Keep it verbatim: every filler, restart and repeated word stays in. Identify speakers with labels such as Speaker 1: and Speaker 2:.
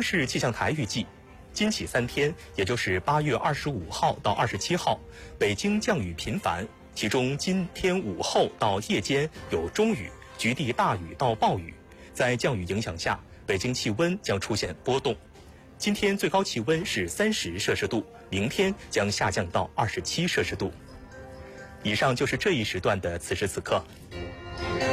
Speaker 1: 市气象台预计，今起三天，也就是八月二十五号到二十七号，北京降雨频繁，其中今天午后到夜间有中雨，局地大雨到暴雨。在降雨影响下，北京气温将出现波动。今天最高气温是三十摄氏度，明天将下降到二十七摄氏度。以上就是这一时段的此时此刻。